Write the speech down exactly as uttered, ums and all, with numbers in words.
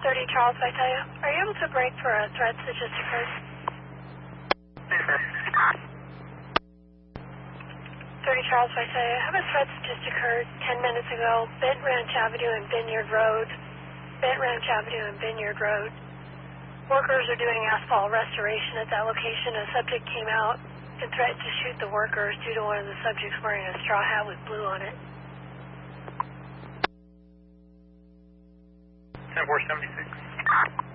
thirty Charles Vitalia, are you able to break for a threat that just occurred? thirty Charles Vitalia, I have a threat that just occurred ten minutes ago, Bent Ranch Avenue and Vineyard Road. Bent Ranch Avenue and Vineyard Road. Workers are doing asphalt restoration at that location. A subject came out and threatened to shoot the workers due to one of the subjects wearing a straw hat with blue on it. ten four seventy-six.